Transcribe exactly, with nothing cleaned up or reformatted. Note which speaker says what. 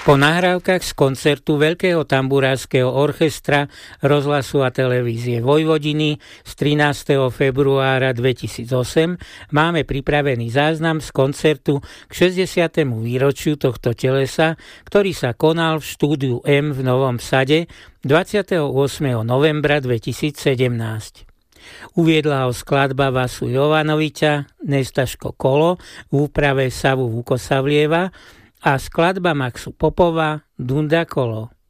Speaker 1: Po nahrávkach z koncertu Veľkého tamburánskeho orchestra rozhlasu a televízie Vojvodiny z trinásteho februára dvetisícosem máme pripravený záznam z koncertu k šesťdesiatemu výročiu tohto telesa, ktorý sa konal v štúdiu M v Novom Sade dvadsiateho ôsmeho novembra dvetisícsedemnásť. Uviedla ho skladba Vasu Jovanoviča Nestaško Kolo v úprave Savu Vukosavlieva a skladba Maxu Popova Dunda Kolo.